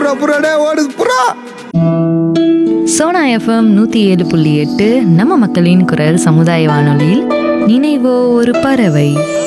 புறாடே ஓடுது புறா. சோனா எஃப்எம் 107.8 நம்ம மக்களின் குரல் சமுதாய வானொலியில் நினைவோ ஒரு பறவை.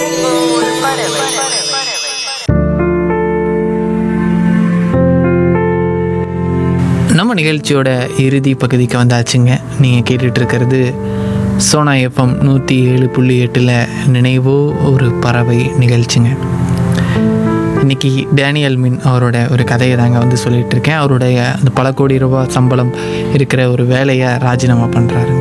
நம்ம நிகழ்ச்சியோட இறுதி பகுதிக்கு வந்தாச்சுங்க. நீங்கள் கேட்டுட்டு இருக்கிறது சோனா எஃப்எம் 107.8 நினைவோ ஒரு பறவை நிகழ்ச்சிங்க. இன்றைக்கி டேனியல் மின் அவரோட ஒரு கதையை தாங்க வந்து சொல்லிகிட்டு இருக்கேன். அவருடைய அந்த பல கோடி ரூபாய் சம்பளம் இருக்கிற ஒரு வேலையை ராஜினாமா பண்ணுறாருங்க.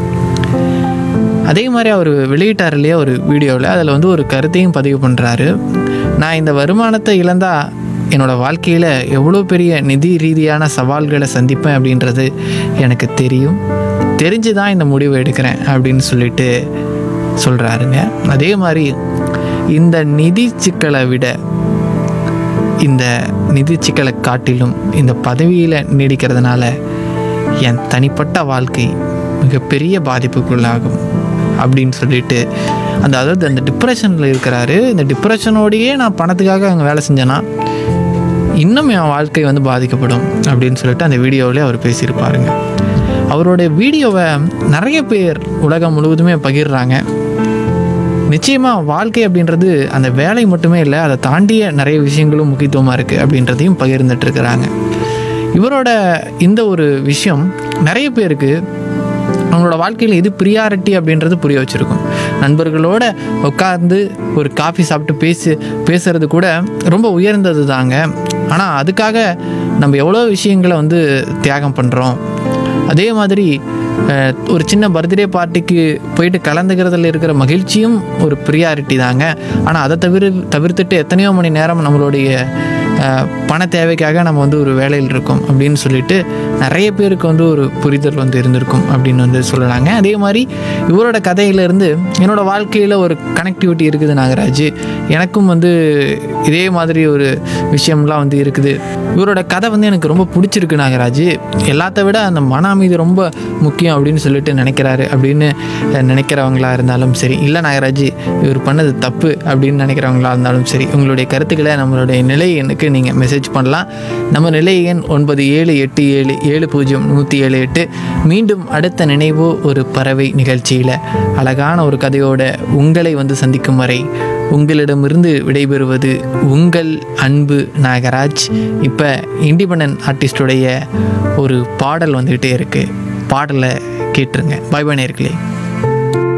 அதே மாதிரி அவர் வெளியிட்டார் இல்லையா ஒரு வீடியோவில், அதில் வந்து ஒரு கருத்தையும் பதிவு பண்ணுறாரு. நான் இந்த வருமானத்தை இழந்தால் என்னோடய வாழ்க்கையில் எவ்வளோ பெரிய நிதி ரீதியான சவால்களை சந்திப்பேன் அப்படின்றது எனக்கு தெரிஞ்சு தான் இந்த முடிவை எடுக்கிறேன் அப்படின்னு சொல்லிட்டு சொல்கிறாருங்க. அதே மாதிரி இந்த நிதி சிக்கலை விட, இந்த நிதி சிக்கலை காட்டிலும் இந்த பதவியில் நீடிக்கிறதுனால என் தனிப்பட்ட வாழ்க்கை மிகப்பெரிய பாதிப்புக்குள்ளாகும் அப்படின்னு சொல்லிட்டு அதாவது அந்த டிப்ரெஷனில் இருக்கிறாரு. இந்த டிப்ரெஷனோடையே நான் பணத்துக்காக அங்கே வேலை செஞ்சேன்னா இன்னும் என் வாழ்க்கை வந்து பாதிக்கப்படும் அப்படின்னு சொல்லிட்டு அந்த வீடியோவிலே அவர் பேசியிருப்பாருங்க. அவருடைய வீடியோவை நிறைய பேர் உலகம் முழுவதுமே பகிர்றாங்க. நிச்சயமாக வாழ்க்கை அப்படின்றது அந்த வேலை மட்டுமே இல்லை, அதை தாண்டிய நிறைய விஷயங்களும் முக்கியத்துவமாக இருக்குது அப்படின்றதையும் பகிர்ந்துட்டு இருக்கிறாங்க. இவரோட இந்த ஒரு விஷயம் நிறைய பேருக்கு அவங்களோட வாழ்க்கையில் எது ப்ரியாரிட்டி அப்படின்றது புரிய வச்சுருக்கும். நண்பர்களோட உட்கார்ந்து ஒரு காஃபி சாப்பிட்டு பேசுறது கூட ரொம்ப உயர்ந்தது தாங்க. ஆனால் அதுக்காக நம்ம எவ்வளோ விஷயங்களை வந்து தியாகம் பண்ணுறோம். அதே மாதிரி ஒரு சின்ன பர்த்டே பார்ட்டிக்கு போயிட்டு கலந்துக்கிறதுல இருக்கிற மகிழ்ச்சியும் ஒரு ப்ரியாரிட்டி தாங்க. ஆனால் அதை தவிர்த்துட்டு எத்தனையோ மணி நேரம் நம்மளுடைய பண தேவைக்காக நம்ம வந்து ஒரு வேலையில் இருக்கோம் அப்படின்னு சொல்லிட்டு நிறைய பேருக்கு வந்து ஒரு புரிதல் வந்து இருந்திருக்கும் அப்படின்னு வந்து சொல்லலாங்க. அதே மாதிரி இவரோட கதையிலேருந்து என்னோடய வாழ்க்கையில் ஒரு கனெக்டிவிட்டி இருக்குது நாகராஜ். எனக்கும் வந்து இதே மாதிரி ஒரு விஷயம்லாம் வந்து இருக்குது. இவரோட கதை வந்து எனக்கு ரொம்ப பிடிச்சிருக்கு நாகராஜ். எல்லாத்த விட அந்த மன அமைதி ரொம்ப முக்கியம் அப்படின்னு சொல்லிட்டு நினைக்கிறாரு அப்படின்னு நினைக்கிறவங்களா இருந்தாலும் சரி, இல்லை நாகராஜ் இவர் பண்ணது தப்பு அப்படின்னு நினைக்கிறவங்களா இருந்தாலும் சரி, உங்களுடைய கருத்துக்களை நம்மளுடைய நிலை எண்ணுக்கு நீங்கள் மெசேஜ் பண்ணலாம். நம்ம நிலை எண் 9787700178. மீண்டும் அடுத்த நினைவோ ஒரு பறவை நிகழ்ச்சியில் அழகான ஒரு கதையோட உங்களை வந்து சந்திக்கும் வரை உங்களிடமிருந்து விடைபெறுவது உங்கள் அன்பு நாகராஜ். இப்போ இண்டிபெண்டன்ட் ஆர்டிஸ்டுடைய ஒரு பாடல் வந்துக்கிட்டே இருக்குது. பாடலை கேட்டுருங்க. பாய் பாய் நேயர்களே.